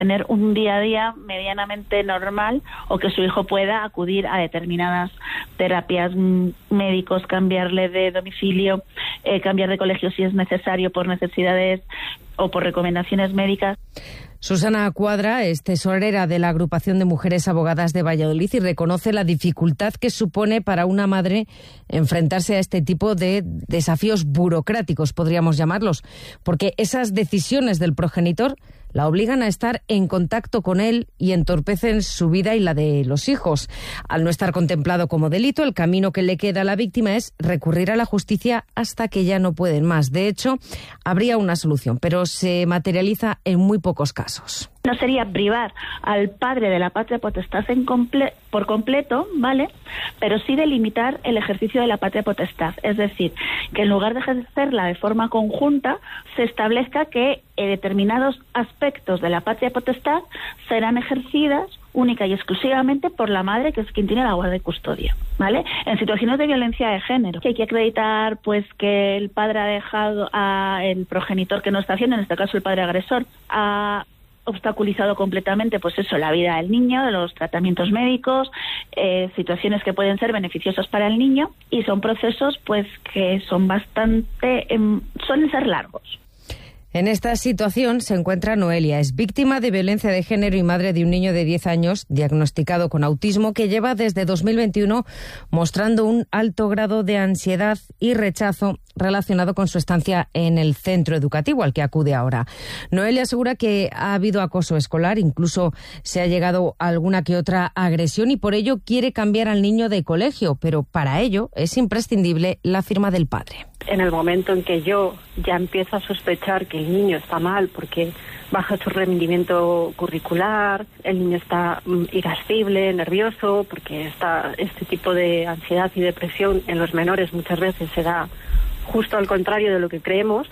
tener un día a día medianamente normal o que su hijo pueda acudir a determinadas terapias médicos, cambiarle de domicilio, cambiar de colegio si es necesario por necesidades o por recomendaciones médicas. Susana Cuadra es tesorera de la Agrupación de Mujeres Abogadas de Valladolid y reconoce la dificultad que supone para una madre enfrentarse a este tipo de desafíos burocráticos, podríamos llamarlos, porque esas decisiones del progenitor la obligan a estar en contacto con él y entorpecen su vida y la de los hijos. Al no estar contemplado como delito, el camino que le queda a la víctima es recurrir a la justicia hasta que ya no pueden más. De hecho, habría una solución, pero se materializa en muy pocos casos. No sería privar al padre de la patria potestad por completo, ¿vale? Pero sí delimitar el ejercicio de la patria potestad. Es decir, que en lugar de ejercerla de forma conjunta, se establezca que determinados aspectos de la patria potestad serán ejercidas única y exclusivamente por la madre, que es quien tiene la guarda y custodia, ¿vale? En situaciones de violencia de género, que hay que acreditar pues que el padre ha dejado el progenitor que no está haciendo, en este caso el padre agresor, ha obstaculizado completamente pues eso, la vida del niño, de los tratamientos médicos, situaciones que pueden ser beneficiosas para el niño, y son procesos pues que son bastante suelen ser largos. En esta situación se encuentra Noelia. Es víctima de violencia de género y madre de un niño de 10 años diagnosticado con autismo que lleva desde 2021 mostrando un alto grado de ansiedad y rechazo relacionado con su estancia en el centro educativo al que acude ahora. Noelia asegura que ha habido acoso escolar, incluso se ha llegado a alguna que otra agresión y por ello quiere cambiar al niño de colegio, pero para ello es imprescindible la firma del padre. En el momento en que yo ya empiezo a sospechar que el niño está mal porque baja su rendimiento curricular, el niño está irascible, nervioso, porque este tipo de ansiedad y depresión en los menores muchas veces se da justo al contrario de lo que creemos,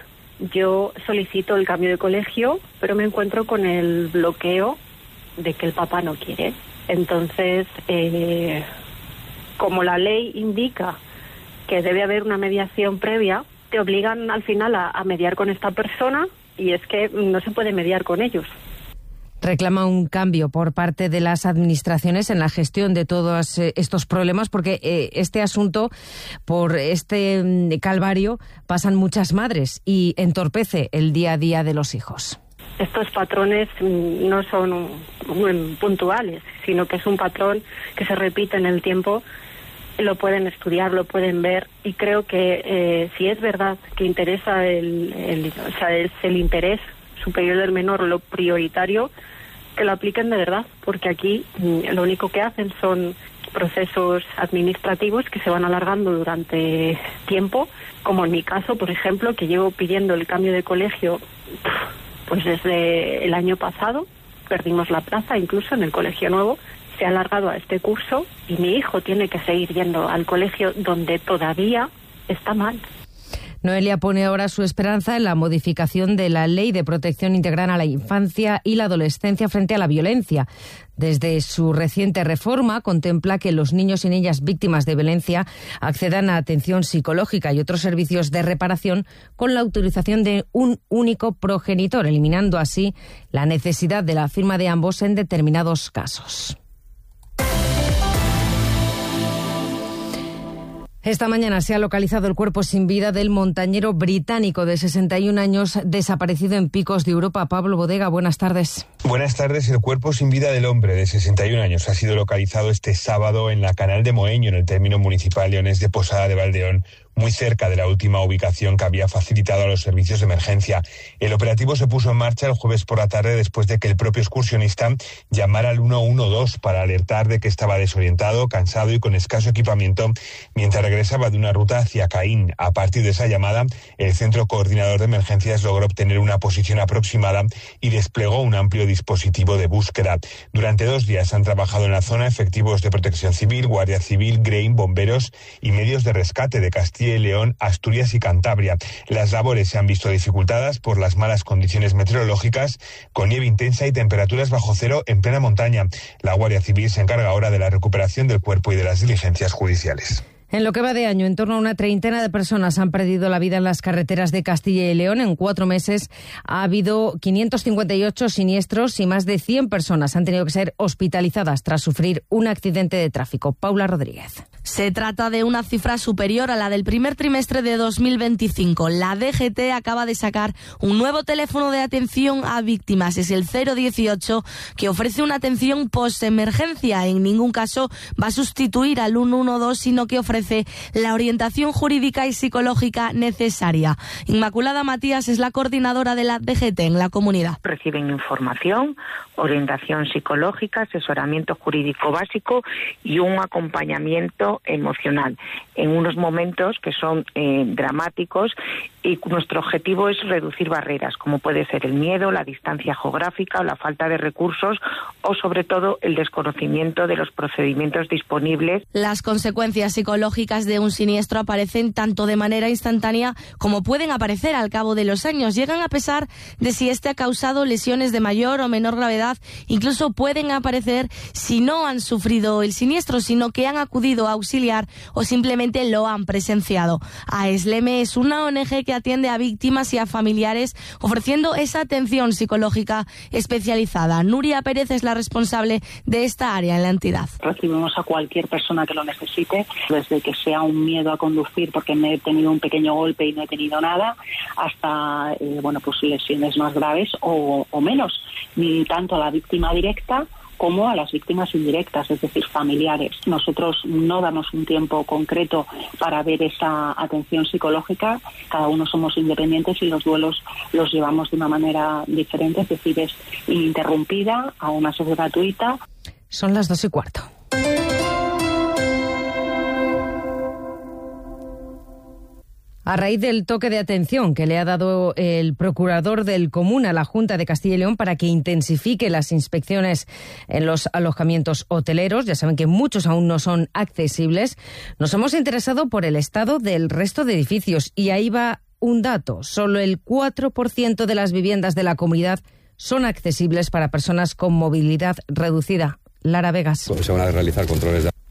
yo solicito el cambio de colegio, pero me encuentro con el bloqueo de que el papá no quiere. Entonces, como la ley indica que debe haber una mediación previa, te obligan al final a mediar con esta persona y es que no se puede mediar con ellos. Reclama un cambio por parte de las administraciones en la gestión de todos estos problemas porque este asunto, por este calvario, pasan muchas madres y entorpece el día a día de los hijos. Estos patrones no son puntuales, sino que es un patrón que se repite en el tiempo. Lo pueden estudiar, lo pueden ver y creo que si es verdad que interesa es el interés superior del menor lo prioritario, que lo apliquen de verdad, porque aquí lo único que hacen son procesos administrativos que se van alargando durante tiempo, como en mi caso, por ejemplo, que llevo pidiendo el cambio de colegio pues desde el año pasado, perdimos la plaza incluso en el colegio nuevo, se ha alargado a este curso y mi hijo tiene que seguir yendo al colegio donde todavía está mal. Noelia pone ahora su esperanza en la modificación de la Ley de Protección Integral a la Infancia y la Adolescencia frente a la violencia. Desde su reciente reforma contempla que los niños y niñas víctimas de violencia accedan a atención psicológica y otros servicios de reparación con la autorización de un único progenitor, eliminando así la necesidad de la firma de ambos en determinados casos. Esta mañana se ha localizado el cuerpo sin vida del montañero británico de 61 años desaparecido en Picos de Europa. Pablo Bodega, buenas tardes. Buenas tardes. El cuerpo sin vida del hombre de 61 años ha sido localizado este sábado en la Canal de Moeño, en el término municipal leonés de Posada de Valdeón, muy cerca de la última ubicación que había facilitado a los servicios de emergencia. El operativo se puso en marcha el jueves por la tarde después de que el propio excursionista llamara al 112 para alertar de que estaba desorientado, cansado y con escaso equipamiento mientras regresaba de una ruta hacia Caín. A partir de esa llamada, el Centro Coordinador de Emergencias logró obtener una posición aproximada y desplegó un amplio dispositivo de búsqueda. Durante 2 días han trabajado en la zona efectivos de Protección Civil, Guardia Civil, Grain, bomberos y medios de rescate de Castilla y León, Asturias y Cantabria. Las labores se han visto dificultadas por las malas condiciones meteorológicas, con nieve intensa y temperaturas bajo cero en plena montaña. La Guardia Civil se encarga ahora de la recuperación del cuerpo y de las diligencias judiciales. En lo que va de año, en torno a una treintena de personas han perdido la vida en las carreteras de Castilla y León. En 4 meses ha habido 558 siniestros y más de 100 personas han tenido que ser hospitalizadas tras sufrir un accidente de tráfico. Paula Rodríguez. Se trata de una cifra superior a la del primer trimestre de 2025. La DGT acaba de sacar un nuevo teléfono de atención a víctimas. Es el 018, que ofrece una atención post-emergencia. En ningún caso va a sustituir al 112, sino que ofrece la orientación jurídica y psicológica necesaria. Inmaculada Matías es la coordinadora de la DGT en la comunidad. Reciben información, orientación psicológica, asesoramiento jurídico básico y un acompañamiento emocional en unos momentos que son dramáticos, y nuestro objetivo es reducir barreras, como puede ser el miedo, la distancia geográfica o la falta de recursos, o sobre todo el desconocimiento de los procedimientos disponibles. Las consecuencias psicológicas de un siniestro aparecen tanto de manera instantánea como pueden aparecer al cabo de los años. Llegan a pesar de si este ha causado lesiones de mayor o menor gravedad. Incluso pueden aparecer si no han sufrido el siniestro, sino que han acudido a auxiliar o simplemente lo han presenciado. AESLEME es una ONG que atiende a víctimas y a familiares ofreciendo esa atención psicológica especializada. Nuria Pérez es la responsable de esta área en la entidad. Recibimos a cualquier persona que lo necesite, desde que sea un miedo a conducir porque me he tenido un pequeño golpe y no he tenido nada, hasta lesiones más graves o menos, ni tanto a la víctima directa como a las víctimas indirectas, es decir, familiares. Nosotros no damos un tiempo concreto para ver esa atención psicológica, cada uno somos independientes y los duelos los llevamos de una manera diferente, es decir, es ininterrumpida, aún más es gratuita. Son las 2:15. A raíz del toque de atención que le ha dado el procurador del Común a la Junta de Castilla y León para que intensifique las inspecciones en los alojamientos hoteleros, ya saben que muchos aún no son accesibles, nos hemos interesado por el estado del resto de edificios y ahí va un dato. Solo el 4% de las viviendas de la comunidad son accesibles para personas con movilidad reducida. Lara Vegas. Se van a realizar controles de...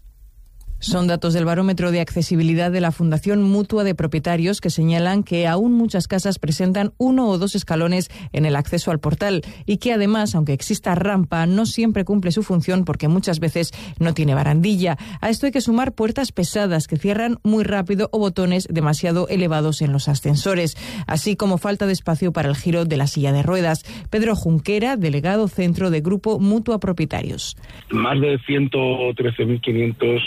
Son datos del barómetro de accesibilidad de la Fundación Mutua de Propietarios, que señalan que aún muchas casas presentan 1 o 2 escalones en el acceso al portal y que además, aunque exista rampa, no siempre cumple su función porque muchas veces no tiene barandilla. A esto hay que sumar puertas pesadas que cierran muy rápido o botones demasiado elevados en los ascensores, así como falta de espacio para el giro de la silla de ruedas. Pedro Junquera, delegado centro de Grupo Mutua Propietarios. Más de 113.500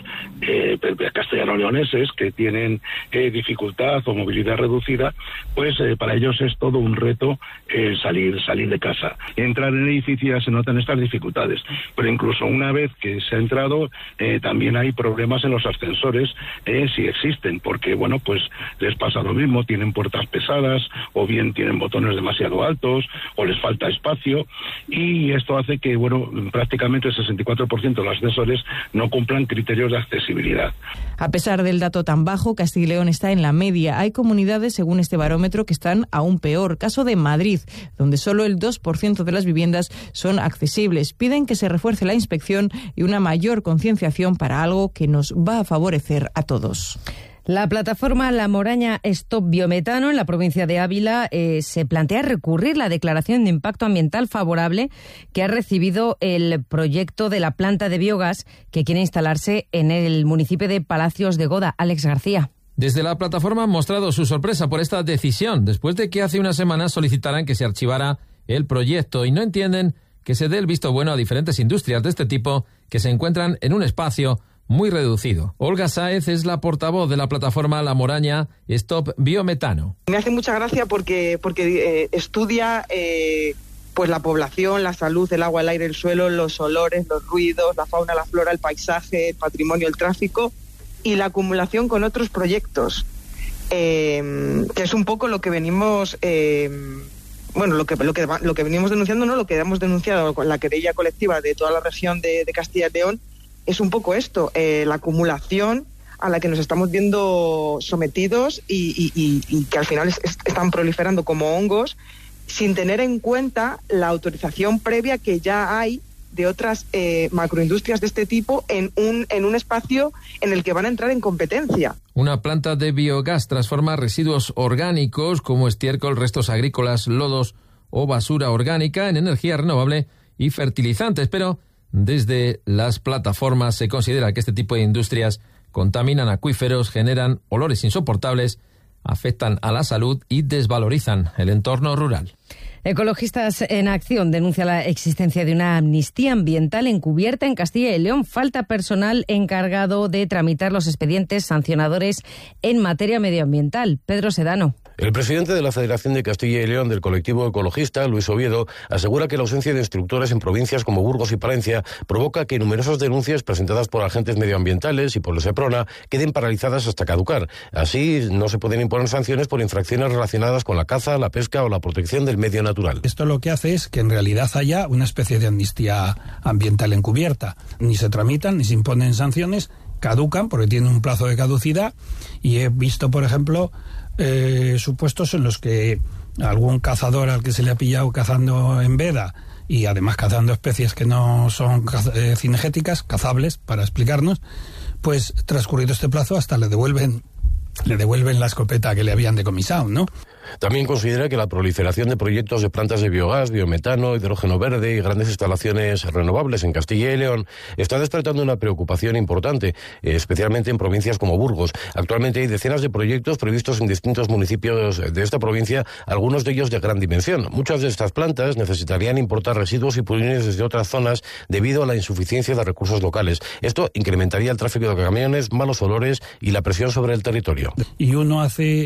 castellano-leoneses que tienen dificultad o movilidad reducida, pues para ellos es todo un reto salir de casa. Entrar en el edificio ya se notan estas dificultades, pero incluso una vez que se ha entrado, también hay problemas en los ascensores, si existen, porque pues les pasa lo mismo, tienen puertas pesadas, o bien tienen botones demasiado altos, o les falta espacio, y esto hace que, prácticamente el 64% de los ascensores no cumplan criterios de accesibilidad. A pesar del dato tan bajo, Castilla y León está en la media. Hay comunidades, según este barómetro, que están aún peor. Caso de Madrid, donde solo el 2% de las viviendas son accesibles. Piden que se refuerce la inspección y una mayor concienciación para algo que nos va a favorecer a todos. La plataforma La Moraña Stop Biometano en la provincia de Ávila se plantea recurrir la declaración de impacto ambiental favorable que ha recibido el proyecto de la planta de biogás que quiere instalarse en el municipio de Palacios de Goda. Alex García. Desde la plataforma han mostrado su sorpresa por esta decisión, después de que hace unas semanas solicitaran que se archivara el proyecto y no entienden que se dé el visto bueno a diferentes industrias de este tipo que se encuentran en un espacio muy reducido. Olga Sáez es la portavoz de la plataforma La Moraña Stop Biometano. Me hace mucha gracia porque estudia pues la población, la salud, el agua, el aire, el suelo, los olores, los ruidos, la fauna, la flora, el paisaje, el patrimonio, el tráfico y la acumulación con otros proyectos, que es un poco lo que venimos lo que venimos denunciando, ¿no? Lo que hemos denunciado con la querella colectiva de toda la región de Castilla y León. Es un poco esto, la acumulación a la que nos estamos viendo sometidos y que al final están proliferando como hongos sin tener en cuenta la autorización previa que ya hay de otras macroindustrias de este tipo en un espacio en el que van a entrar en competencia. Una planta de biogás transforma residuos orgánicos como estiércol, restos agrícolas, lodos o basura orgánica en energía renovable y fertilizantes, pero desde las plataformas se considera que este tipo de industrias contaminan acuíferos, generan olores insoportables, afectan a la salud y desvalorizan el entorno rural. Ecologistas en Acción denuncia la existencia de una amnistía ambiental encubierta en Castilla y León. Falta personal encargado de tramitar los expedientes sancionadores en materia medioambiental. Pedro Sedano. El presidente de la Federación de Castilla y León del colectivo ecologista, Luis Oviedo, asegura que la ausencia de instructores en provincias como Burgos y Palencia provoca que numerosas denuncias presentadas por agentes medioambientales y por el Seprona queden paralizadas hasta caducar. Así, no se pueden imponer sanciones por infracciones relacionadas con la caza, la pesca o la protección del medio natural. Esto lo que hace es que en realidad haya una especie de amnistía ambiental encubierta. Ni se tramitan, ni se imponen sanciones, caducan porque tienen un plazo de caducidad, y he visto, por ejemplo, supuestos en los que algún cazador al que se le ha pillado cazando en veda y además cazando especies que no son cinegéticas, cazables, para explicarnos, pues transcurrido este plazo hasta le devuelven la escopeta que le habían decomisado, ¿no? También considera que la proliferación de proyectos de plantas de biogás, biometano, hidrógeno verde y grandes instalaciones renovables en Castilla y León está despertando una preocupación importante, especialmente en provincias como Burgos. Actualmente hay decenas de proyectos previstos en distintos municipios de esta provincia, algunos de ellos de gran dimensión. Muchas de estas plantas necesitarían importar residuos y purines desde otras zonas debido a la insuficiencia de recursos locales. Esto incrementaría el tráfico de camiones, malos olores y la presión sobre el territorio. Y uno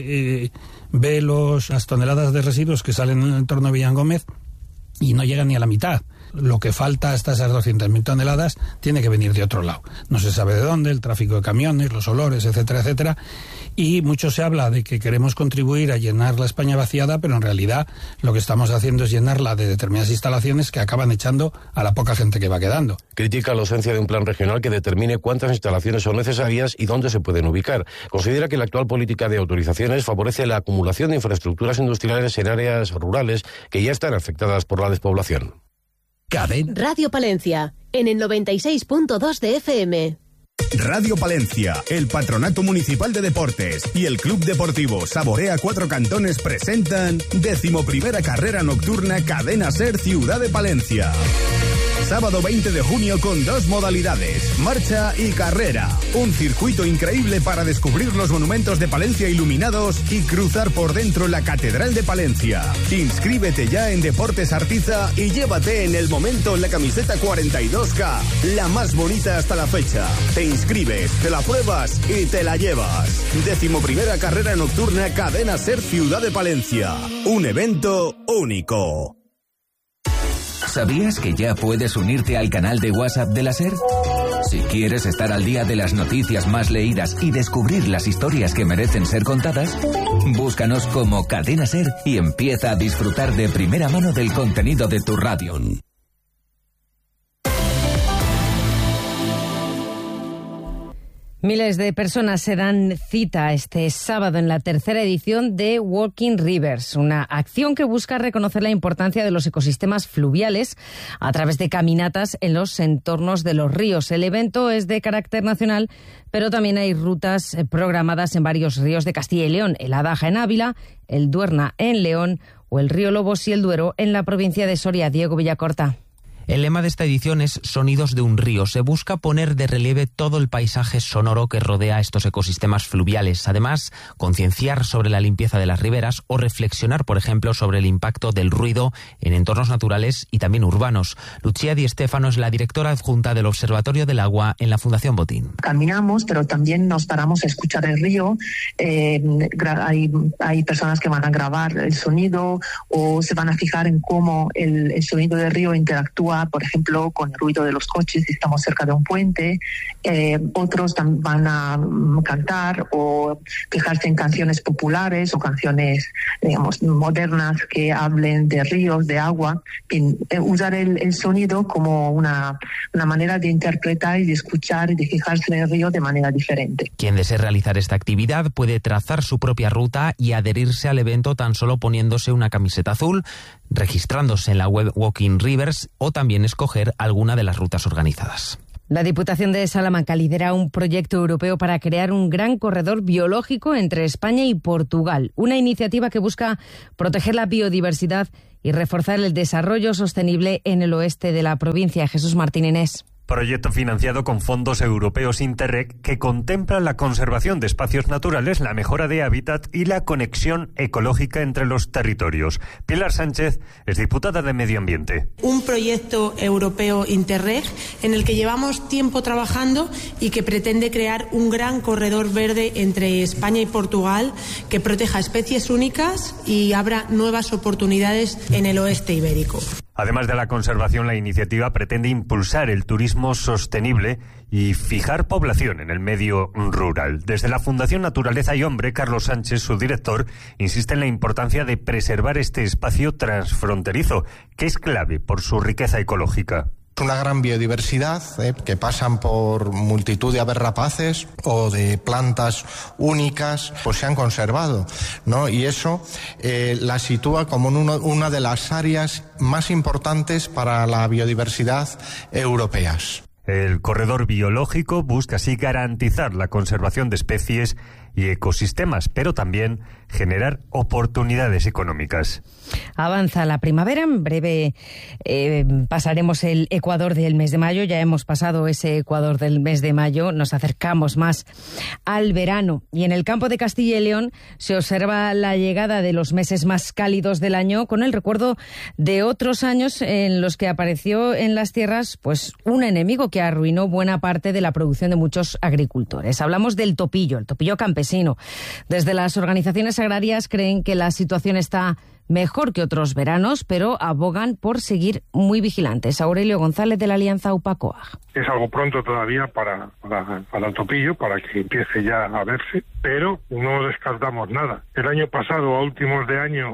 ve las toneladas de residuos que salen en el entorno de Villangómez y no llegan ni a la mitad. Lo que falta hasta esas 200.000 toneladas tiene que venir de otro lado. No se sabe de dónde, el tráfico de camiones, los olores, etcétera, etcétera. Y mucho se habla de que queremos contribuir a llenar la España vaciada, pero en realidad lo que estamos haciendo es llenarla de determinadas instalaciones que acaban echando a la poca gente que va quedando. Critica la ausencia de un plan regional que determine cuántas instalaciones son necesarias y dónde se pueden ubicar. Considera que la actual política de autorizaciones favorece la acumulación de infraestructuras industriales en áreas rurales que ya están afectadas por la despoblación. Radio Palencia, en el 96.2 de FM. Radio Palencia, el Patronato Municipal de Deportes y el Club Deportivo Saborea Cuatro Cantones presentan 11ª Carrera Nocturna Cadena Ser Ciudad de Palencia. Sábado 20 de junio con 2 modalidades, marcha y carrera. Un circuito increíble para descubrir los monumentos de Palencia iluminados y cruzar por dentro la Catedral de Palencia. Inscríbete ya en Deportes Artiza y llévate en el momento la camiseta 42K, la más bonita hasta la fecha. Te inscribes, te la pruebas y te la llevas. 11ª Carrera Nocturna Cadena Ser Ciudad de Palencia. Un evento único. ¿Sabías que ya puedes unirte al canal de WhatsApp de la SER? Si quieres estar al día de las noticias más leídas y descubrir las historias que merecen ser contadas, búscanos como Cadena SER y empieza a disfrutar de primera mano del contenido de tu radio. Miles de personas se dan cita este sábado en la 3ª edición de Walking Rivers, una acción que busca reconocer la importancia de los ecosistemas fluviales a través de caminatas en los entornos de los ríos. El evento es de carácter nacional, pero también hay rutas programadas en varios ríos de Castilla y León, el Adaja en Ávila, el Duerna en León o el río Lobos y el Duero en la provincia de Soria. Diego Villacorta. El lema de esta edición es Sonidos de un río. Se busca poner de relieve todo el paisaje sonoro que rodea estos ecosistemas fluviales. Además, concienciar sobre la limpieza de las riberas o reflexionar, por ejemplo, sobre el impacto del ruido en entornos naturales y también urbanos. Lucía Di Stéfano es la directora adjunta del Observatorio del Agua en la Fundación Botín. Caminamos, pero también nos paramos a escuchar el río. Hay personas que van a grabar el sonido o se van a fijar en cómo el sonido del río interactúa, por ejemplo, con el ruido de los coches si estamos cerca de un puente. Otros van a cantar o fijarse en canciones populares o canciones, digamos, modernas que hablen de ríos, de agua. Usar el sonido como una manera de interpretar y de escuchar y de fijarse en el río de manera diferente. Quien desee realizar esta actividad puede trazar su propia ruta y adherirse al evento tan solo poniéndose una camiseta azul, registrándose en la web Walking Rivers o también también escoger alguna de las rutas organizadas. La Diputación de Salamanca lidera un proyecto europeo para crear un gran corredor biológico entre España y Portugal, una iniciativa que busca proteger la biodiversidad y reforzar el desarrollo sostenible en el oeste de la provincia. Jesús Martín Inés. Proyecto financiado con fondos europeos Interreg que contempla la conservación de espacios naturales, la mejora de hábitat y la conexión ecológica entre los territorios. Pilar Sánchez es diputada de Medio Ambiente. Un proyecto europeo Interreg en el que llevamos tiempo trabajando y que pretende crear un gran corredor verde entre España y Portugal que proteja especies únicas y abra nuevas oportunidades en el oeste ibérico. Además de la conservación, la iniciativa pretende impulsar el turismo sostenible y fijar población en el medio rural. Desde la Fundación Naturaleza y Hombre, Carlos Sánchez, su director, insiste en la importancia de preservar este espacio transfronterizo, que es clave por su riqueza ecológica. Una gran biodiversidad que pasan por multitud de aves rapaces o de plantas únicas, pues se han conservado, ¿no? Y eso la sitúa como una de las áreas más importantes para la biodiversidad europeas. El corredor biológico busca así garantizar la conservación de especies y ecosistemas, pero también generar oportunidades económicas. Avanza la primavera, en breve pasaremos el Ecuador del mes de mayo, ya hemos pasado ese Ecuador del mes de mayo, nos acercamos más al verano y en el campo de Castilla y León se observa la llegada de los meses más cálidos del año con el recuerdo de otros años en los que apareció en las tierras pues un enemigo que arruinó buena parte de la producción de muchos agricultores. Hablamos del topillo, el topillo campesino. Desde las organizaciones agrarias creen que la situación está mejor que otros veranos, pero abogan por seguir muy vigilantes. Aurelio González, de la Alianza UPA-COAG. Es algo pronto todavía para el topillo, para que empiece ya a verse, pero no descartamos nada. El año pasado, a últimos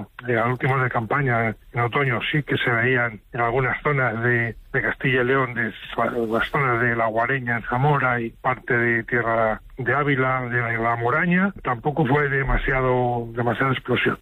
de campaña, en otoño, sí que se veían en algunas zonas de Castilla y León, las zonas de La Guareña, en Zamora y parte de Tierra de Ávila, de La Moraña. Tampoco fue demasiada explosión.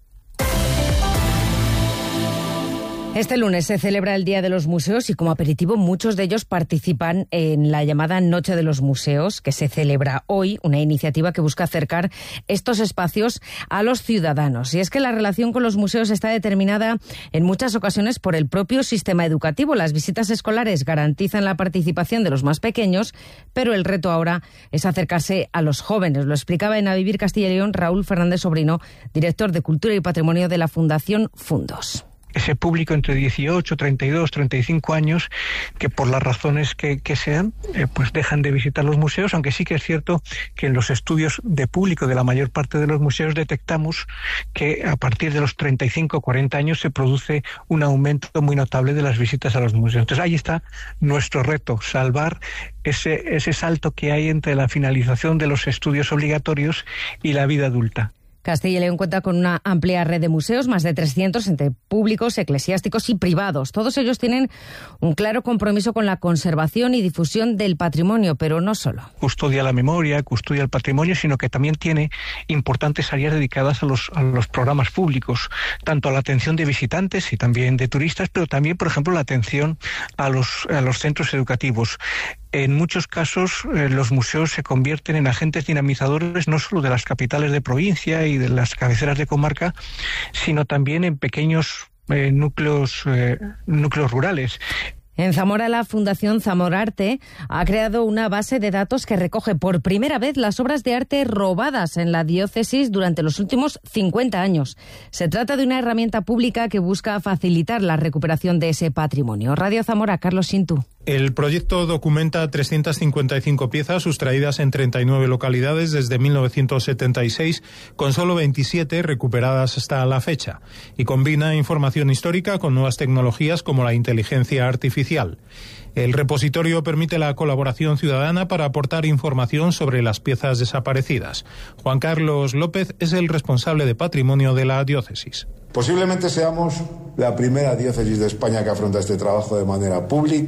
Este lunes se celebra el Día de los Museos y como aperitivo muchos de ellos participan en la llamada Noche de los Museos, que se celebra hoy, una iniciativa que busca acercar estos espacios a los ciudadanos. Y es que la relación con los museos está determinada en muchas ocasiones por el propio sistema educativo. Las visitas escolares garantizan la participación de los más pequeños, pero el reto ahora es acercarse a los jóvenes. Lo explicaba en A Vivir Castilla y León Raúl Fernández Sobrino, director de Cultura y Patrimonio de la Fundación Fundos. Ese público entre 18, 32, 35 años que por las razones que sean, pues dejan de visitar los museos, aunque sí que es cierto que en los estudios de público de la mayor parte de los museos detectamos que a partir de los 35 o 40 años se produce un aumento muy notable de las visitas a los museos. Entonces ahí está nuestro reto, salvar ese salto que hay entre la finalización de los estudios obligatorios y la vida adulta. Castilla y León cuenta con una amplia red de museos, más de 300 entre públicos, eclesiásticos y privados. Todos ellos tienen un claro compromiso con la conservación y difusión del patrimonio, pero no solo. Custodia la memoria, custodia el patrimonio, sino que también tiene importantes áreas dedicadas a los programas públicos, tanto a la atención de visitantes y también de turistas, pero también, por ejemplo, la atención a los centros educativos. En muchos casos los museos se convierten en agentes dinamizadores no solo de las capitales de provincia y de las cabeceras de comarca, sino también en pequeños núcleos rurales. En Zamora, la Fundación Zamorarte ha creado una base de datos que recoge por primera vez las obras de arte robadas en la diócesis durante los últimos 50 años. Se trata de una herramienta pública que busca facilitar la recuperación de ese patrimonio. Radio Zamora, Carlos Sintú. El proyecto documenta 355 piezas sustraídas en 39 localidades desde 1976, con solo 27 recuperadas hasta la fecha, y combina información histórica con nuevas tecnologías como la inteligencia artificial. El repositorio permite la colaboración ciudadana para aportar información sobre las piezas desaparecidas. Juan Carlos López es el responsable de patrimonio de la diócesis. Posiblemente seamos la primera diócesis de España que afronta este trabajo de manera pública,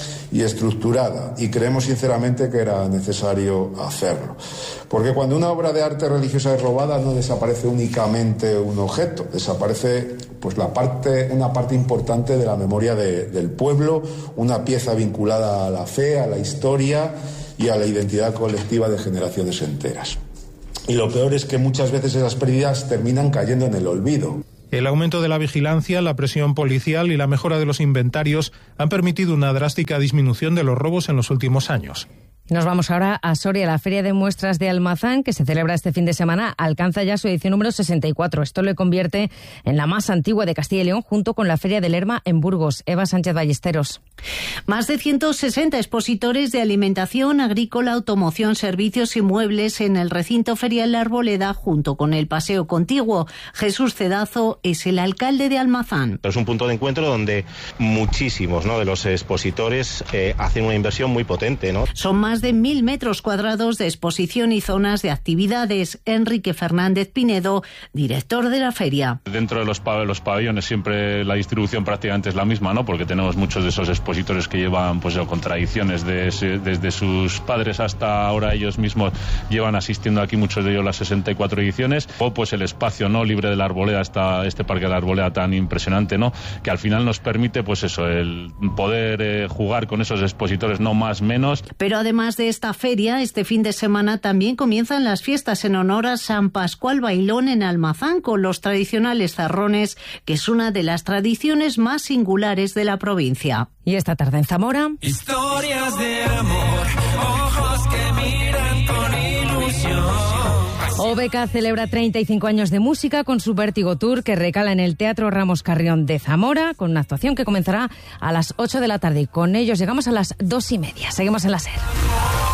y estructurada, y creemos sinceramente que era necesario hacerlo. Porque cuando una obra de arte religiosa es robada no desaparece únicamente un objeto, desaparece pues una parte importante de la memoria del pueblo, una pieza vinculada a la fe, a la historia y a la identidad colectiva de generaciones enteras. Y lo peor es que muchas veces esas pérdidas terminan cayendo en el olvido. El aumento de la vigilancia, la presión policial y la mejora de los inventarios han permitido una drástica disminución de los robos en los últimos años. Nos vamos ahora a Soria. La Feria de Muestras de Almazán, que se celebra este fin de semana, alcanza ya su edición número 64. Esto le convierte en la más antigua de Castilla y León, junto con la Feria del Lerma en Burgos. Eva Sánchez Ballesteros. Más de 160 expositores de alimentación, agrícola, automoción, servicios y muebles en el recinto ferial La Arboleda, junto con el Paseo Contiguo. Jesús Cedazo es el alcalde de Almazán. Es un punto de encuentro donde muchísimos de los expositores hacen una inversión muy potente. Son más de 1.000 metros cuadrados de exposición y zonas de actividades. Enrique Fernández Pinedo, director de la feria. Dentro de los pabellones siempre la distribución prácticamente es la misma, porque tenemos muchos de esos expositores que llevan con tradiciones desde sus padres hasta ahora ellos mismos llevan asistiendo aquí, muchos de ellos las 64 ediciones. O el espacio libre de la Arboleda, este parque de la Arboleda tan impresionante, que al final nos permite el poder jugar con esos expositores, no más menos. Pero además de esta feria, este fin de semana también comienzan las fiestas en honor a San Pascual Bailón en Almazán, con los tradicionales zarrones, que es una de las tradiciones más singulares de la provincia. Y esta tarde en Zamora, historias de amor, ojos que miran con ilusión. OBK celebra 35 años de música con su Vértigo Tour, que recala en el Teatro Ramos Carrión de Zamora, con una actuación que comenzará a las 8 de la tarde. Y con ellos llegamos a las 2:30. Seguimos en la SER.